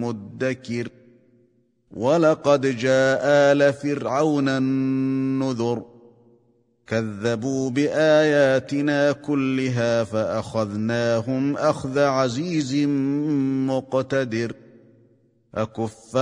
مدكر ولقد جاء آل فرعون النذر كذبوا بآياتنا كلها فأخذناهم أخذ عزيز مقتدر